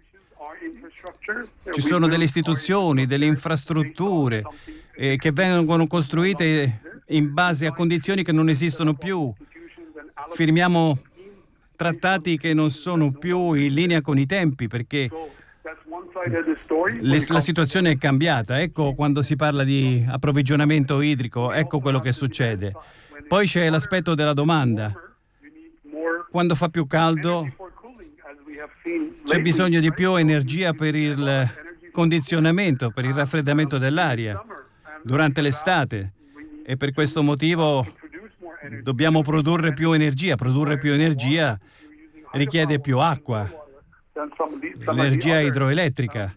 Ci sono delle istituzioni, delle infrastrutture che vengono costruite in base a condizioni che non esistono più. Firmiamo trattati che non sono più in linea con i tempi perché la situazione è cambiata. Ecco, quando si parla di approvvigionamento idrico, ecco quello che succede. Poi c'è l'aspetto della domanda. Quando fa più caldo c'è bisogno di più energia per il condizionamento, per il raffreddamento dell'aria durante l'estate, e per questo motivo dobbiamo produrre più energia. Produrre più energia richiede più acqua, l'energia idroelettrica,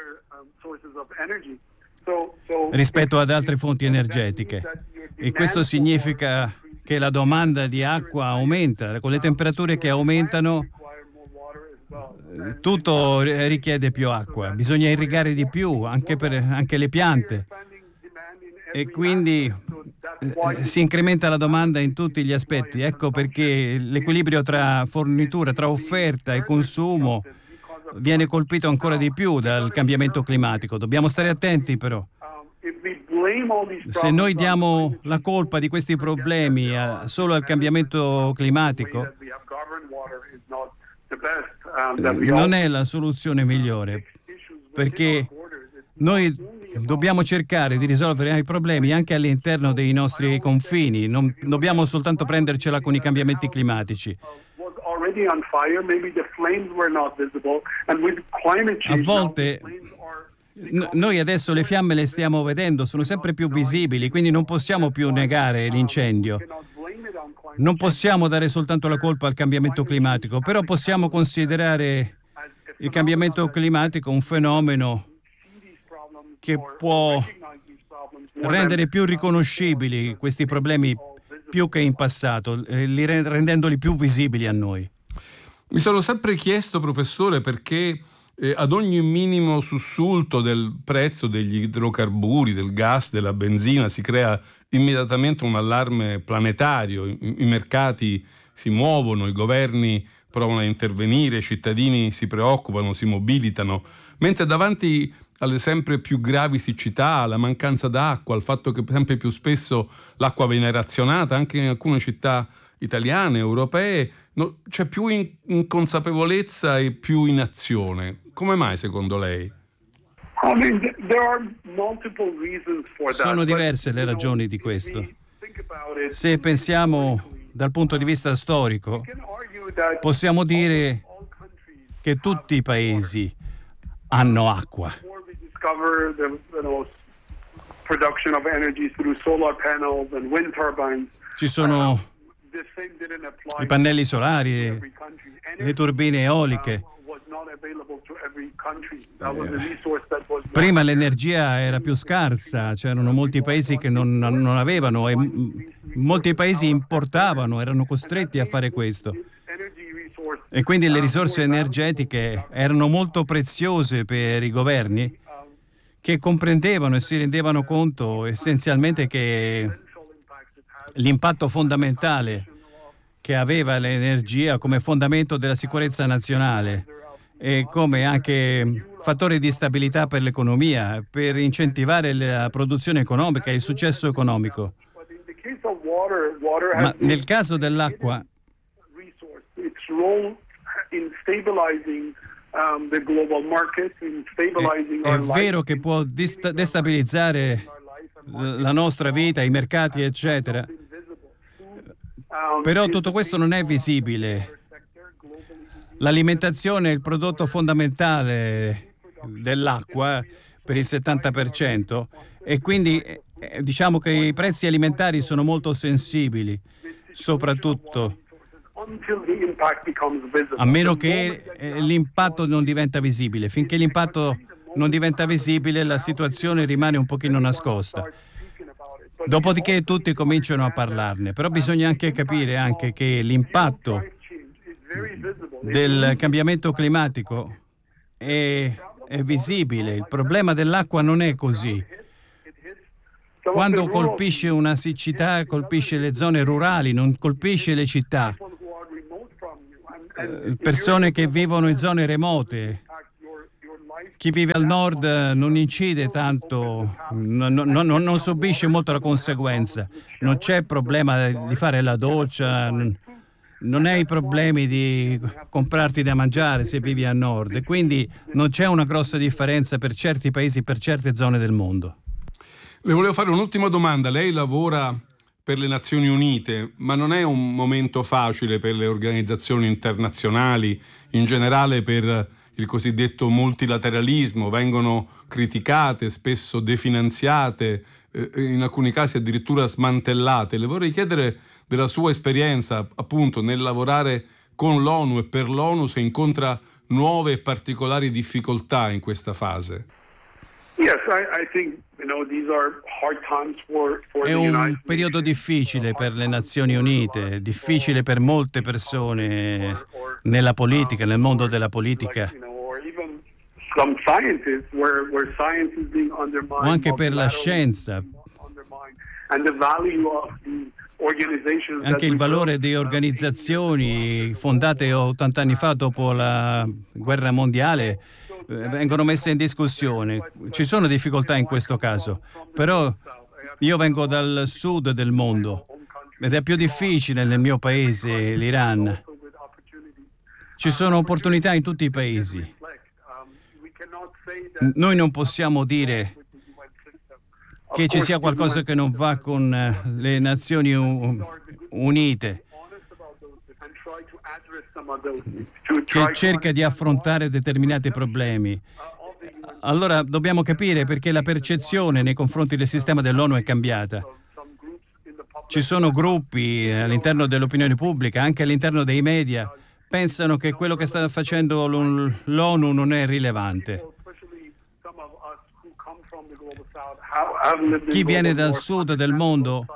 rispetto ad altre fonti energetiche. E questo significa che la domanda di acqua aumenta. Con le temperature che aumentano, tutto richiede più acqua. Bisogna irrigare di più, anche le piante. E quindi si incrementa la domanda in tutti gli aspetti. Ecco perché l'equilibrio tra fornitura, tra offerta e consumo viene colpito ancora di più dal cambiamento climatico. Dobbiamo stare attenti però. Se noi diamo la colpa di questi problemi solo al cambiamento climatico, non è la soluzione migliore, perché noi dobbiamo cercare di risolvere i problemi anche all'interno dei nostri confini, non dobbiamo soltanto prendercela con i cambiamenti climatici. A volte noi adesso le fiamme le stiamo vedendo, sono sempre più visibili, quindi non possiamo più negare l'incendio. Non possiamo dare soltanto la colpa al cambiamento climatico, però possiamo considerare il cambiamento climatico un fenomeno che può rendere più riconoscibili questi problemi più che in passato, rendendoli più visibili a noi. Mi sono sempre chiesto, professore, perché ad ogni minimo sussulto del prezzo degli idrocarburi, del gas, della benzina, si crea immediatamente un allarme planetario. I mercati si muovono, i governi provano a intervenire, i cittadini si preoccupano, si mobilitano, mentre davanti alle sempre più gravi siccità, alla mancanza d'acqua, al fatto che sempre più spesso l'acqua viene razionata anche in alcune città italiane, europee, c'è più inconsapevolezza e più inazione. Come mai, secondo lei? Sono diverse le ragioni di questo. Se pensiamo dal punto di vista storico, possiamo dire che tutti i paesi hanno acqua. Ci sono i pannelli solari, le turbine eoliche. Prima l'energia era più scarsa, c'erano molti paesi che non avevano e molti paesi importavano, erano costretti a fare questo. E quindi le risorse energetiche erano molto preziose per i governi, che comprendevano e si rendevano conto essenzialmente che l'impatto fondamentale che aveva l'energia come fondamento della sicurezza nazionale e come anche fattore di stabilità per l'economia, per incentivare la produzione economica e il successo economico. Ma nel caso dell'acqua, è vero che può destabilizzare la nostra vita, i mercati, eccetera. Però tutto questo non è visibile. L'alimentazione è il prodotto fondamentale dell'acqua per il 70% e quindi diciamo che i prezzi alimentari sono molto sensibili, soprattutto a meno che l'impatto non diventa visibile. Finché l'impatto non diventa visibile, la situazione rimane un pochino nascosta. Dopodiché tutti cominciano a parlarne, però bisogna anche capire anche che l'impatto del cambiamento climatico è visibile. Il problema dell'acqua non è così. Quando colpisce una siccità, colpisce le zone rurali, non colpisce le città. Persone che vivono in zone remote. Chi vive al nord non incide tanto, non subisce molto la conseguenza. Non c'è problema di fare la doccia, non hai problemi di comprarti da mangiare se vivi al nord. Quindi non c'è una grossa differenza per certi paesi, per certe zone del mondo. Le volevo fare un'ultima domanda. Lei lavora per le Nazioni Unite, ma non è un momento facile per le organizzazioni internazionali, in generale per il cosiddetto multilateralismo, vengono criticate, spesso definanziate, in alcuni casi addirittura smantellate. Le vorrei chiedere della sua esperienza appunto nel lavorare con l'ONU e per l'ONU, se incontra nuove e particolari difficoltà in questa fase. Yes, I think these are hard times for È un periodo difficile per le Nazioni Unite, difficile per molte persone nella politica, nel mondo della politica, o anche per la scienza. Anche il valore di organizzazioni fondate 80 anni fa dopo la guerra mondiale vengono messe in discussione. Ci sono difficoltà in questo caso, però io vengo dal sud del mondo ed è più difficile nel mio paese, l'Iran. Ci sono opportunità in tutti i paesi. Noi non possiamo dire che ci sia qualcosa che non va con le Nazioni Unite, che cerca di affrontare determinati problemi. Allora dobbiamo capire perché la percezione nei confronti del sistema dell'ONU è cambiata. Ci sono gruppi all'interno dell'opinione pubblica, anche all'interno dei media, pensano che quello che sta facendo l'ONU non è rilevante. Chi viene dal sud del mondo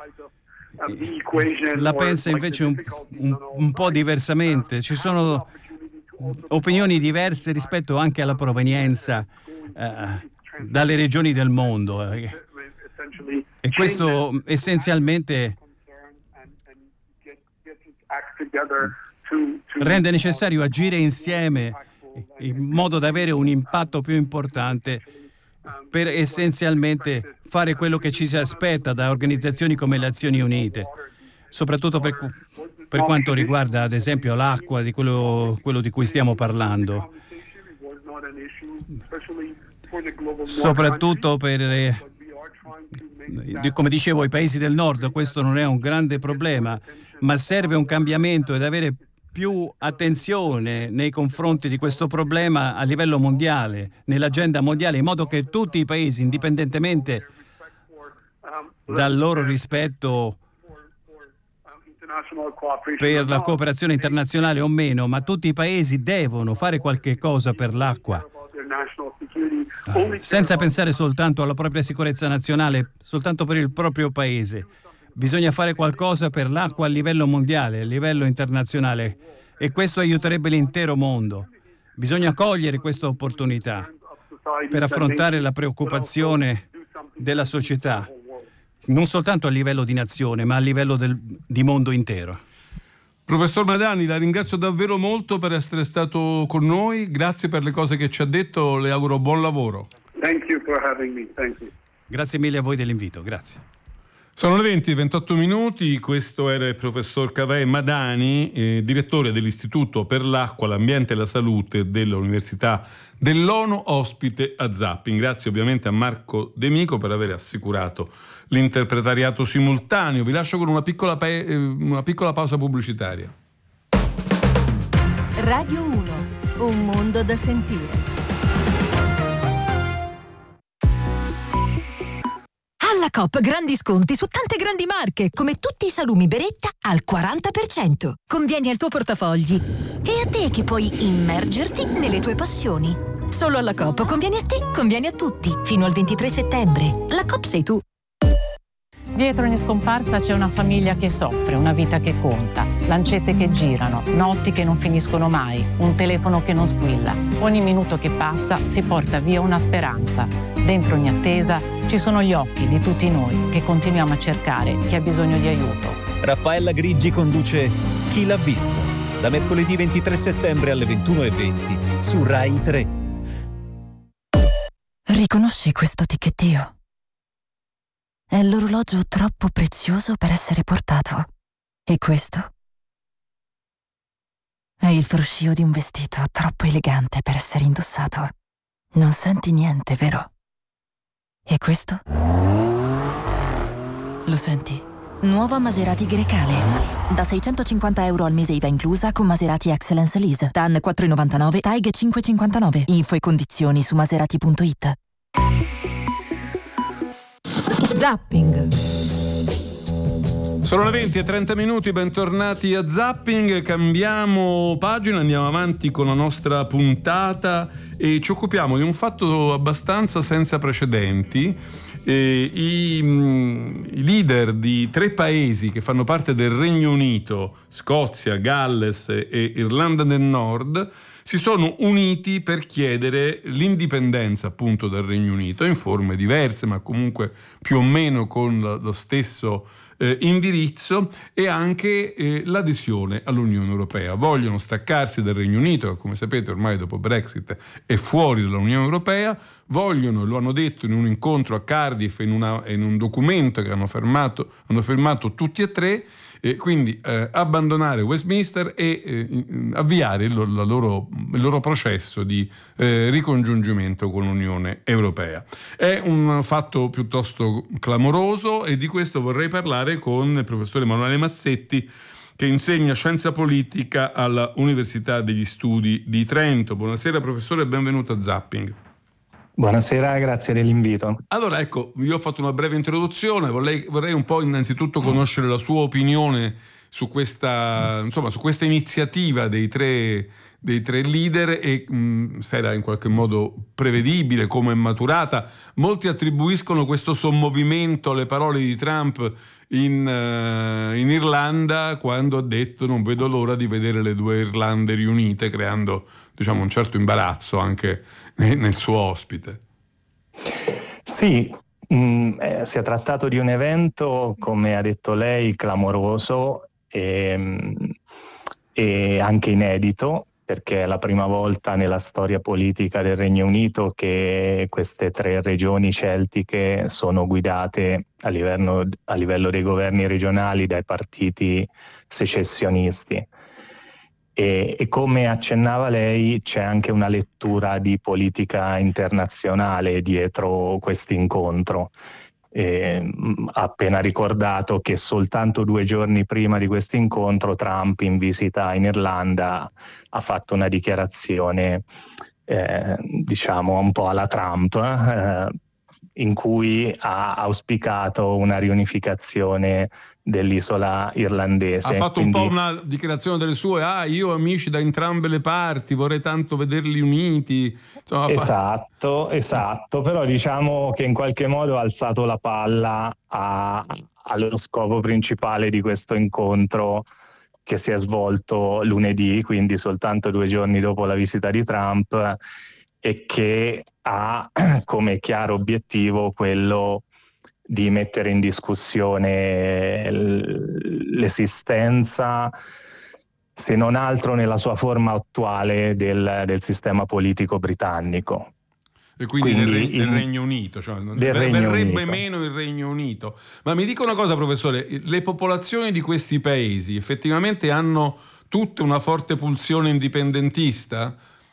la pensa invece un po' diversamente. Ci sono opinioni diverse rispetto anche alla provenienza dalle regioni del mondo. E questo essenzialmente rende necessario agire insieme in modo da avere un impatto più importante per essenzialmente fare quello che ci si aspetta da organizzazioni come le Nazioni Unite, soprattutto per quanto riguarda ad esempio l'acqua, di quello di cui stiamo parlando. Soprattutto per, come dicevo, i paesi del nord questo non è un grande problema, ma serve un cambiamento ed avere più attenzione nei confronti di questo problema a livello mondiale, nell'agenda mondiale, in modo che tutti i paesi, indipendentemente dal loro rispetto per la cooperazione internazionale o meno, ma tutti i paesi devono fare qualche cosa per l'acqua, senza pensare soltanto alla propria sicurezza nazionale, soltanto per il proprio paese. Bisogna fare qualcosa per l'acqua a livello mondiale, a livello internazionale, e questo aiuterebbe l'intero mondo. Bisogna cogliere questa opportunità per affrontare la preoccupazione della società, non soltanto a livello di nazione, ma a livello di mondo intero. Professor Madani, la ringrazio davvero molto per essere stato con noi, grazie per le cose che ci ha detto, le auguro buon lavoro. Thank you for having me. Thank you. Grazie mille a voi dell'invito, grazie. Sono le 20:28 minuti, questo era il professor Kaveh Madani, direttore dell'Istituto per l'Acqua, l'Ambiente e la Salute dell'Università dell'ONU, ospite a Zapping. Grazie ovviamente a Marco De Mico per aver assicurato l'interpretariato simultaneo. Vi lascio con una piccola pausa pubblicitaria. Radio 1, un mondo da sentire. Alla Coop grandi sconti su tante grandi marche, come tutti i salumi Beretta al 40%. Convieni al tuo portafogli e a te che puoi immergerti nelle tue passioni. Solo alla Coop. Conviene a te, conviene a tutti. Fino al 23 settembre. La Coop sei tu. Dietro ogni scomparsa c'è una famiglia che soffre, una vita che conta, lancette che girano, notti che non finiscono mai, un telefono che non squilla. Ogni minuto che passa si porta via una speranza. Dentro ogni attesa ci sono gli occhi di tutti noi che continuiamo a cercare chi ha bisogno di aiuto. Raffaella Griggi conduce Chi l'ha visto? Da mercoledì 23 settembre alle 21:20 su Rai 3. Riconosci questo ticchettio? È l'orologio troppo prezioso per essere portato. E questo? È il fruscio di un vestito troppo elegante per essere indossato. Non senti niente, vero? E questo? Lo senti? Nuova Maserati Grecale. Da €650 al mese IVA inclusa con Maserati Excellence Lease. TAN 4,99, TAIG 5,59. Info e condizioni su maserati.it. Zapping. Sono le 20:30, bentornati a Zapping. Cambiamo pagina, andiamo avanti con la nostra puntata e ci occupiamo di un fatto abbastanza senza precedenti. I leader di 3 paesi che fanno parte del Regno Unito, Scozia, Galles e Irlanda del Nord, si sono uniti per chiedere l'indipendenza appunto del Regno Unito, in forme diverse ma comunque più o meno con lo stesso indirizzo, e anche l'adesione all'Unione Europea. Vogliono staccarsi dal Regno Unito, che come sapete ormai dopo Brexit è fuori dall'Unione Europea, vogliono, lo hanno detto in un incontro a Cardiff, in un documento che hanno firmato tutti e 3, quindi abbandonare Westminster e avviare il loro processo di ricongiungimento con l'Unione Europea. È un fatto piuttosto clamoroso e di questo vorrei parlare con il professore Emanuele Massetti, che insegna scienza politica alla Università degli Studi di Trento. Buonasera professore e benvenuto a Zapping. Buonasera, grazie dell'invito. Allora, ecco, io ho fatto una breve introduzione, vorrei un po' innanzitutto conoscere la sua opinione su questa iniziativa dei tre leader e se era in qualche modo prevedibile, come è maturata. Molti attribuiscono questo sommovimento alle parole di Trump in Irlanda, quando ha detto non vedo l'ora di vedere le 2 Irlande riunite, creando un certo imbarazzo anche nel suo ospite. Sì, si è trattato di un evento, come ha detto lei, clamoroso e anche inedito, perché è la prima volta nella storia politica del Regno Unito che queste 3 regioni celtiche sono guidate a livello dei governi regionali dai partiti secessionisti. E come accennava lei, c'è anche una lettura di politica internazionale dietro questo incontro. Ha appena ricordato che soltanto 2 giorni prima di questo incontro Trump, in visita in Irlanda, ha fatto una dichiarazione un po' alla Trump, in cui ha auspicato una riunificazione dell'isola irlandese. Ha fatto un po' una dichiarazione delle sue: io ho amici da entrambe le parti, vorrei tanto vederli uniti. Esatto, però diciamo che in qualche modo ha alzato la palla allo scopo principale di questo incontro, che si è svolto lunedì, quindi soltanto 2 giorni dopo la visita di Trump, e che ha come chiaro obiettivo quello di mettere in discussione l'esistenza, se non altro nella sua forma attuale, del sistema politico britannico. E quindi del Regno Unito, verrebbe meno il Regno Unito. Ma mi dica una cosa, professore, le popolazioni di questi paesi effettivamente hanno tutte una forte pulsione indipendentista?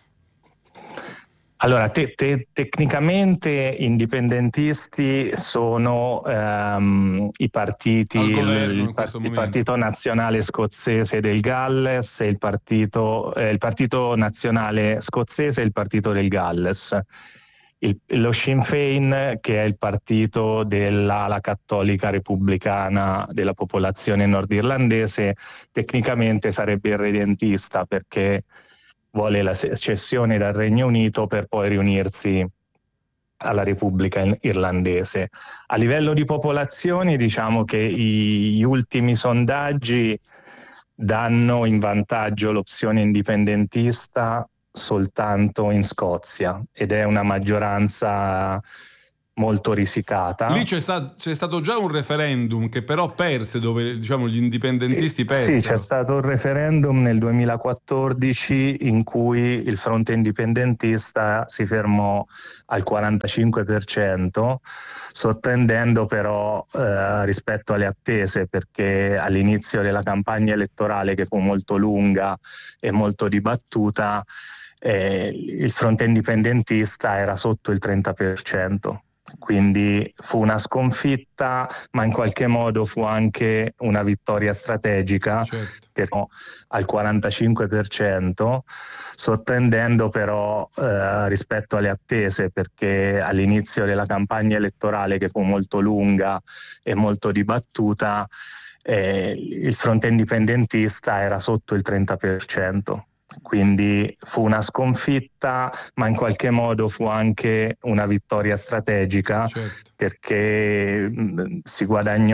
Allora, tecnicamente indipendentisti sono i partiti, il Partito Nazionale Scozzese del Galles, il Partito Nazionale Scozzese e il Partito del Galles. Lo Sinn Féin, che è il partito dell'ala cattolica repubblicana della popolazione nordirlandese, tecnicamente sarebbe irredentista, perché vuole la secessione dal Regno Unito per poi riunirsi alla Repubblica Irlandese. A livello di popolazioni, diciamo che gli ultimi sondaggi danno in vantaggio l'opzione indipendentista soltanto in Scozia, ed è una maggioranza molto risicata. Lì c'è stato già un referendum che però perse, dove diciamo gli indipendentisti persero. Sì, c'è stato un referendum nel 2014 in cui il fronte indipendentista si fermò al 45%, sorprendendo però rispetto alle attese, perché all'inizio della campagna elettorale, che fu molto lunga e molto dibattuta, il fronte indipendentista era sotto il 30%. Quindi fu una sconfitta, ma in qualche modo fu anche una vittoria strategica, certo, che al 45%, sorprendendo però rispetto alle attese, perché all'inizio della campagna elettorale, che fu molto lunga e molto dibattuta, il fronte indipendentista era sotto il 30%. Quindi fu una sconfitta, ma in qualche modo fu anche una vittoria strategica, certo, perché si guadagnò